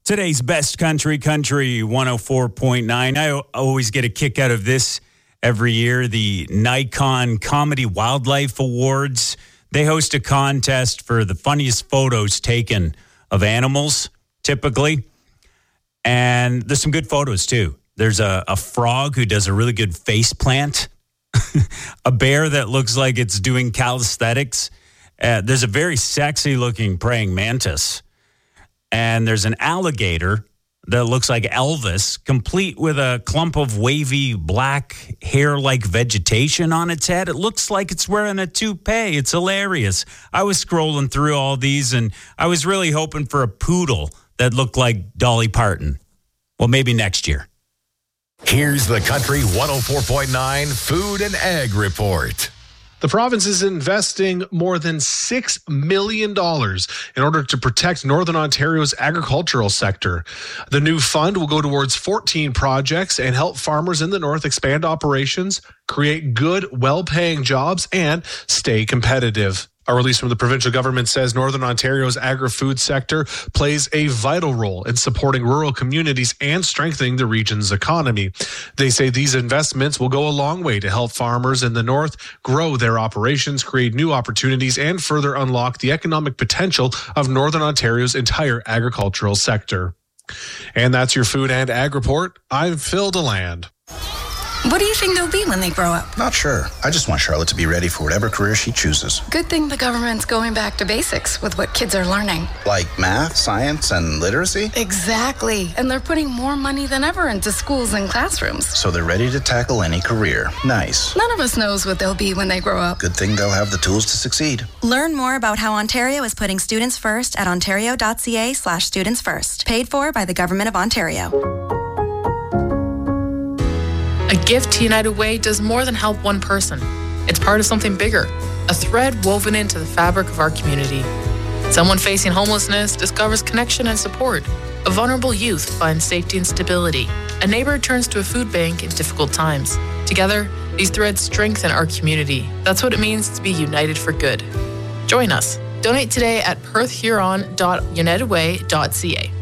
Today's Best Country 104.9. I always get a kick out of this every year, the Nikon Comedy Wildlife Awards. They host a contest for the funniest photos taken of animals, typically. And there's some good photos, too. There's a frog who does a really good face plant, a bear that looks like it's doing calisthenics. There's a very sexy-looking praying mantis. And there's an alligator that looks like Elvis, complete with a clump of wavy black hair-like vegetation on its head. It looks like it's wearing a toupee. It's hilarious. I was scrolling through all these, and I was really hoping for a poodle that looked like Dolly Parton. Well, maybe next year. Here's the Country 104.9 Food and Ag Report. The province is investing more than $6 million in order to protect Northern Ontario's agricultural sector. The new fund will go towards 14 projects and help farmers in the north expand operations, create good, well-paying jobs, and stay competitive. A release from the provincial government says Northern Ontario's agri-food sector plays a vital role in supporting rural communities and strengthening the region's economy. They say these investments will go a long way to help farmers in the north grow their operations, create new opportunities, and further unlock the economic potential of Northern Ontario's entire agricultural sector. And that's your Food and Ag Report. I'm Phil DeLand. What do you think they'll be when they grow up? Not sure. I just want Charlotte to be ready for whatever career she chooses. Good thing the government's going back to basics with what kids are learning. Like math, science, and literacy? Exactly. And they're putting more money than ever into schools and classrooms. So they're ready to tackle any career. Nice. None of us knows what they'll be when they grow up. Good thing they'll have the tools to succeed. Learn more about how Ontario is putting students first at ontario.ca/students first. Paid for by the Government of Ontario. A gift to United Way does more than help one person. It's part of something bigger, a thread woven into the fabric of our community. Someone facing homelessness discovers connection and support. A vulnerable youth finds safety and stability. A neighbor turns to a food bank in difficult times. Together, these threads strengthen our community. That's what it means to be united for good. Join us. Donate today at perthhuron.unitedway.ca.